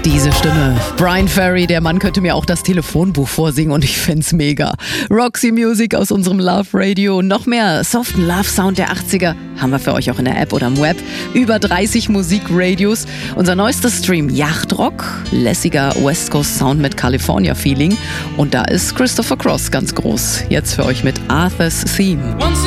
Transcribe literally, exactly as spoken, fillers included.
Diese Stimme. Bryan Ferry, der Mann könnte mir auch das Telefonbuch vorsingen und ich find's mega. Roxy Music aus unserem Love Radio. Noch mehr soften Love Sound der achtziger haben wir für euch auch in der App oder im Web. Über dreißig Musikradios. Unser neuester Stream Yachtrock, lässiger West Coast Sound mit California Feeling. Und da ist Christopher Cross ganz groß. Jetzt für euch mit Arthur's Theme.